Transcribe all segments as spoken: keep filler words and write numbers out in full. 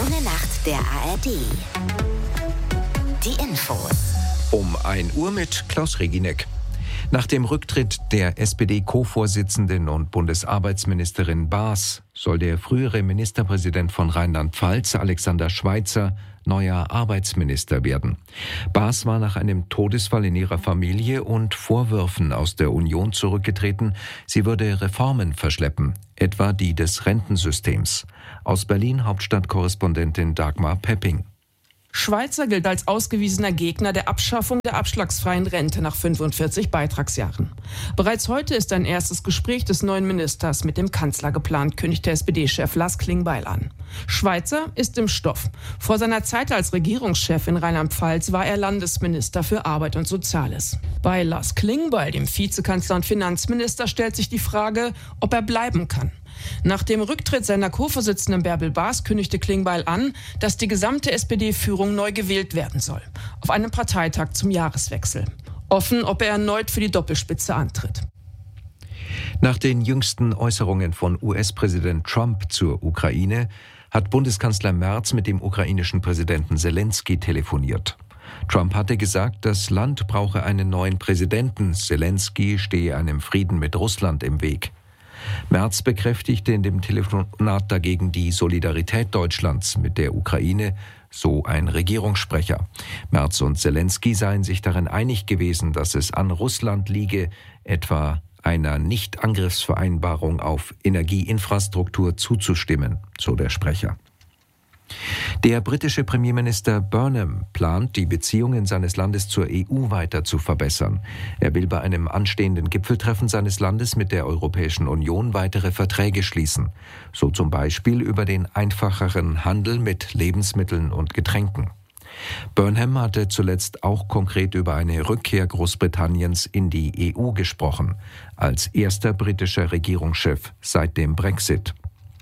junge Nacht der A R D. Die Infos. Um ein Uhr mit Klaus Regineck. Nach dem Rücktritt der S P D-Co-Vorsitzenden und Bundesarbeitsministerin Baas soll der frühere Ministerpräsident von Rheinland-Pfalz, Alexander Schweitzer, neuer Arbeitsminister werden. Baas war nach einem Todesfall in ihrer Familie und Vorwürfen aus der Union zurückgetreten. Sie würde Reformen verschleppen, etwa die des Rentensystems. Aus Berlin Hauptstadtkorrespondentin Dagmar Pepping. Schweitzer gilt als ausgewiesener Gegner der Abschaffung der abschlagsfreien Rente nach fünfundvierzig Beitragsjahren. Bereits heute ist ein erstes Gespräch des neuen Ministers mit dem Kanzler geplant, kündigt der S P D-Chef Lars Klingbeil an. Schweitzer ist im Stoff. Vor seiner Zeit als Regierungschef in Rheinland-Pfalz war er Landesminister für Arbeit und Soziales. Bei Lars Klingbeil, dem Vizekanzler und Finanzminister, stellt sich die Frage, ob er bleiben kann. Nach dem Rücktritt seiner Co-Vorsitzenden Bärbel Baas kündigte Klingbeil an, dass die gesamte S P D-Führung neu gewählt werden soll. Auf einem Parteitag zum Jahreswechsel. Offen, ob er erneut für die Doppelspitze antritt. Nach den jüngsten Äußerungen von U S-Präsident Trump zur Ukraine hat Bundeskanzler Merz mit dem ukrainischen Präsidenten Selenskyj telefoniert. Trump hatte gesagt, das Land brauche einen neuen Präsidenten. Selenskyj stehe einem Frieden mit Russland im Weg. Merz bekräftigte in dem Telefonat dagegen die Solidarität Deutschlands mit der Ukraine, so ein Regierungssprecher. Merz und Selenskyj seien sich darin einig gewesen, dass es an Russland liege, etwa einer Nichtangriffsvereinbarung auf Energieinfrastruktur zuzustimmen, so der Sprecher. Der britische Premierminister Burnham plant, die Beziehungen seines Landes zur E U weiter zu verbessern. Er will bei einem anstehenden Gipfeltreffen seines Landes mit der Europäischen Union weitere Verträge schließen. So zum Beispiel über den einfacheren Handel mit Lebensmitteln und Getränken. Burnham hatte zuletzt auch konkret über eine Rückkehr Großbritanniens in die E U gesprochen, als erster britischer Regierungschef seit dem Brexit.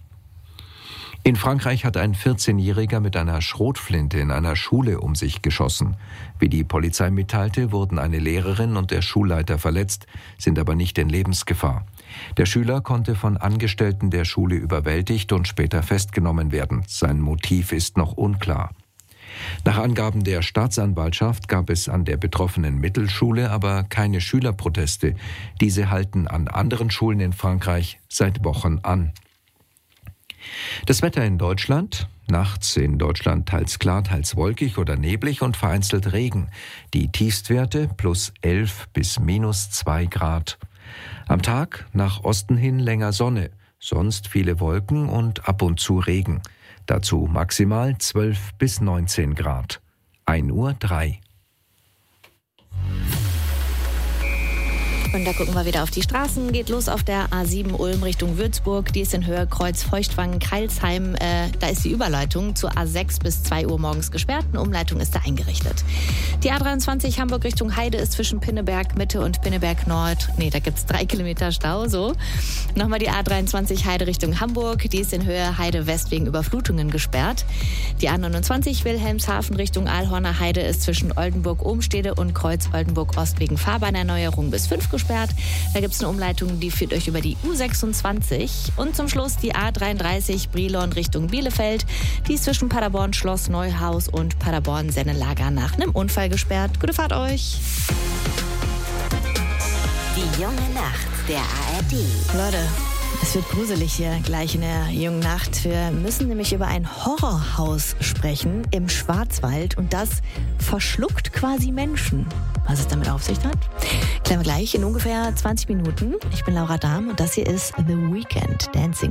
In Frankreich hat ein vierzehnjähriger mit einer Schrotflinte in einer Schule um sich geschossen. Wie die Polizei mitteilte, wurden eine Lehrerin und der Schulleiter verletzt, sind aber nicht in Lebensgefahr. Der Schüler konnte von Angestellten der Schule überwältigt und später festgenommen werden. Sein Motiv ist noch unklar. Nach Angaben der Staatsanwaltschaft gab es an der betroffenen Mittelschule aber keine Schülerproteste. Diese halten an anderen Schulen in Frankreich seit Wochen an. Das Wetter in Deutschland: Nachts in Deutschland teils klar, teils wolkig oder neblig und vereinzelt Regen. Die Tiefstwerte plus elf bis minus zwei Grad. Am Tag nach Osten hin länger Sonne, sonst viele Wolken und ab und zu Regen. Dazu maximal zwölf bis neunzehn Grad. ein Uhr drei. Und da gucken wir wieder auf die Straßen. Geht los auf der A sieben Ulm Richtung Würzburg. Die ist in Höhe Kreuz Feuchtwangen, Kreilsheim. Äh, da ist die Überleitung zur A sechs bis zwei Uhr morgens gesperrt. Eine Umleitung ist da eingerichtet. Die A dreiundzwanzig Hamburg Richtung Heide ist zwischen Pinneberg Mitte und Pinneberg Nord. Nee, da gibt's drei Kilometer Stau, so. Nochmal die A dreiundzwanzig Heide Richtung Hamburg. Die ist in Höhe Heide West wegen Überflutungen gesperrt. Die A neunundzwanzig Wilhelmshaven Richtung Aalhorner Heide ist zwischen Oldenburg-Ohmstede und Kreuz Oldenburg-Ost wegen Fahrbahnerneuerung bis fünf gesperrt. Da gibt es eine Umleitung, die führt euch über die U sechsundzwanzig. Und zum Schluss die A dreiunddreißig Brilon Richtung Bielefeld. Die ist zwischen Paderborn Schloss Neuhaus und Paderborn Sennelager nach einem Unfall gesperrt. Gute Fahrt euch! Die junge Nacht der A R D. Leute, es wird gruselig hier gleich in der jungen Nacht. Wir müssen nämlich über ein Horrorhaus sprechen im Schwarzwald und das verschluckt quasi Menschen. Was es damit auf sich hat, klären wir gleich in ungefähr zwanzig Minuten. Ich bin Laura Dahm und das hier ist The Weeknd, Dancing